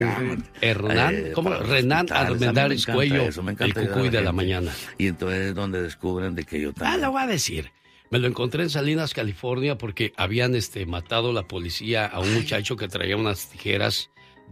Hernán, ¿cómo? Renan Armendáriz Cuello, el cucuy de la mañana. Y entonces es donde descubren de que yo también. Lo voy a decir. Me lo encontré en Salinas, California, porque habían matado la policía a un muchacho que traía unas tijeras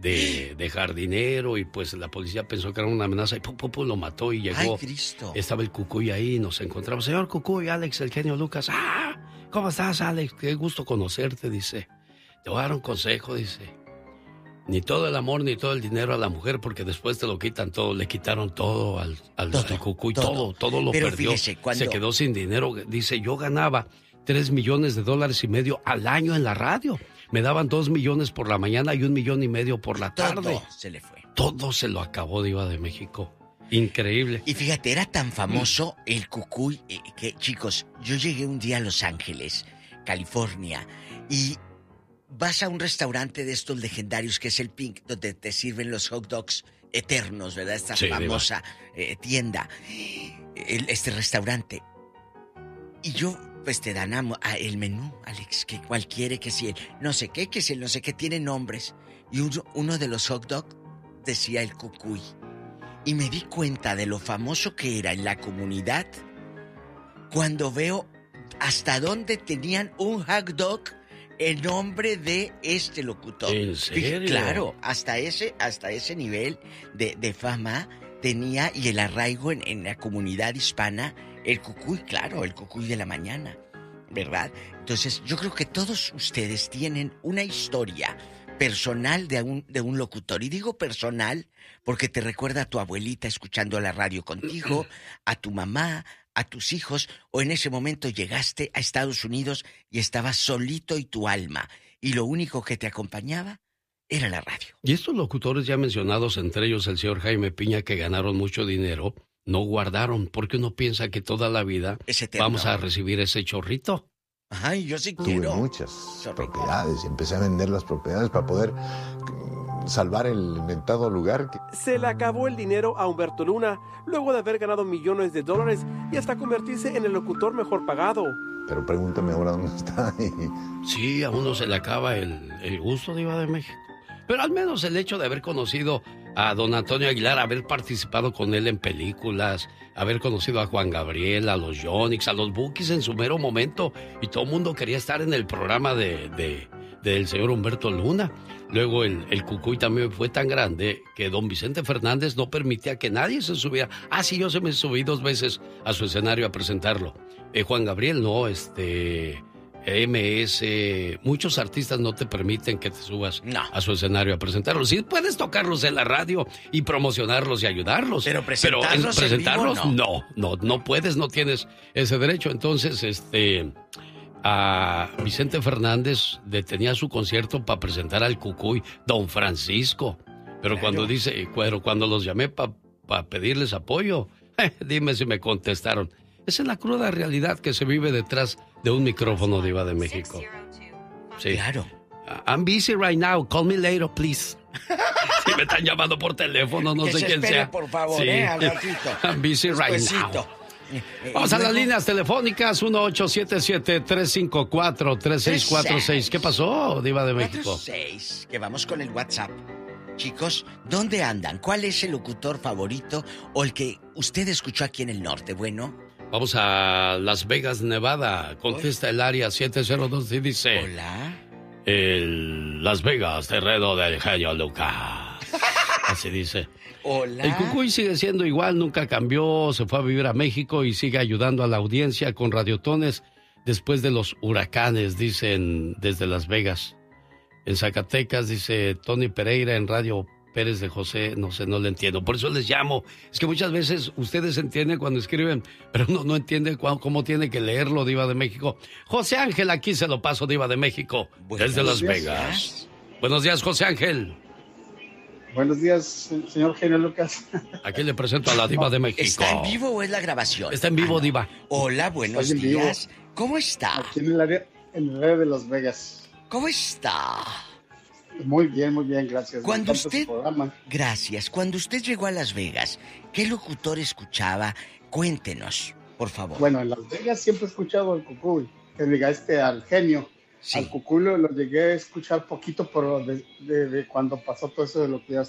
de jardinero, y pues la policía pensó que era una amenaza y lo mató y llegó. ¡Ay, Cristo! Estaba el cucuy ahí, nos encontramos. Señor Cucuy, Alex, el genio Lucas. ¿Cómo estás, Alex? Qué gusto conocerte, dice. Te voy a dar un consejo, dice. Ni todo el amor ni todo el dinero a la mujer, porque después te lo quitan todo. Le quitaron todo al cucuy, todo lo Pero perdió. fíjese, Se quedó sin dinero. Dice, yo ganaba $3.5 millones al año en la radio. Me daban 2 millones por la mañana y 1.5 millones por la tarde. Todo se le fue. Todo se lo acabó, Diva de México. Increíble. Y fíjate, era tan famoso el cucuy que, chicos, yo llegué un día a Los Ángeles, California, y vas a un restaurante de estos legendarios que es el Pink, donde te sirven los hot dogs eternos, ¿verdad? Esta famosa tienda, este restaurante. Y yo, pues te dan el menú, Alex, que cuál quiere, que si el no sé qué, que si el no sé qué, tiene nombres. Y uno de los hot dogs decía el cucuy. Y me di cuenta de lo famoso que era en la comunidad cuando veo hasta dónde tenían un hot dog en nombre de este locutor. ¿En serio? Claro, hasta ese nivel de fama tenía, y el arraigo en la comunidad hispana, el cucuy, claro, el cucuy de la mañana, ¿verdad? Entonces, yo creo que todos ustedes tienen una historia personal de un locutor. Y digo personal porque te recuerda a tu abuelita escuchando la radio contigo, a tu mamá, a tus hijos, o en ese momento llegaste a Estados Unidos y estabas solito y tu alma, y lo único que te acompañaba era la radio. Y estos locutores ya mencionados, entre ellos el señor Jaime Piña, que ganaron mucho dinero, no guardaron, porque uno piensa que toda la vida vamos a recibir ese chorrito. Ay, yo sí Tuve quiero. muchas propiedades y empecé a vender las propiedades para poder salvar el inventado lugar. Se le acabó el dinero a Humberto Luna luego de haber ganado millones de dólares y hasta convertirse en el locutor mejor pagado. Pero pregúntame ahora dónde está. Sí, a uno se le acaba el gusto, Diva de México. Pero al menos el hecho de haber conocido a don Antonio Aguilar, haber participado con él en películas, haber conocido a Juan Gabriel, a los Yonix, a los Bukis en su mero momento, y todo el mundo quería estar en el programa del señor Humberto Luna. Luego el cucuy también fue tan grande que don Vicente Fernández no permitía que nadie se subiera. Sí, yo se me subí 2 veces a su escenario a presentarlo. Juan Gabriel no, MS, muchos artistas no te permiten que te subas a su escenario a presentarlos. Sí puedes tocarlos en la radio y promocionarlos y ayudarlos. Pero presentarlos en vivo, no puedes, no tienes ese derecho. Entonces, a Vicente Fernández detenía su concierto para presentar al cucuy don Francisco. Pero cuando los llamé para pedirles apoyo, dime si me contestaron. Esa es la cruda realidad que se vive detrás de un micrófono, Diva de México. Sí. Claro. I'm busy right now. Call me later, please. Si me están llamando por teléfono, no sé quién sea. Por favor, sí. Al ratito. I'm busy right now. Vamos a las líneas telefónicas 1877-354-3646. ¿Qué pasó, Diva de México? 46, que vamos con el WhatsApp. Chicos, ¿dónde andan? ¿Cuál es el locutor favorito o el que usted escuchó aquí en el norte? Bueno, vamos a Las Vegas, Nevada. Contesta el área 702 y dice: hola. Las Vegas, terreno del genio Lucas. Así dice. Hola. El cucuy sigue siendo igual, nunca cambió, se fue a vivir a México y sigue ayudando a la audiencia con radiotones después de los huracanes, dicen desde Las Vegas. En Zacatecas, dice Tony Pereira en Radio Pérez de José, no sé, no le entiendo. Por eso les llamo. Es que muchas veces ustedes entienden cuando escriben, pero uno no entiende cómo tiene que leerlo, Diva de México. José Ángel, aquí se lo paso, Diva de México, desde Las Vegas. Buenos días, José Ángel. Buenos días, señor genio Lucas. Aquí le presento a la Diva de México. ¿Está en vivo o es la grabación? Está en vivo, Diva. Hola, buenos días. ¿Cómo está? Aquí en el área de Las Vegas. ¿Cómo está? Muy bien, gracias. Cuando usted... Gracias. Cuando usted llegó a Las Vegas, ¿qué locutor escuchaba? Cuéntenos, por favor. Bueno, en Las Vegas siempre he escuchado al cucuy, que diga al genio. Sí. Al Cucuy lo llegué a escuchar poquito, pero de cuando pasó todo eso de lo que ya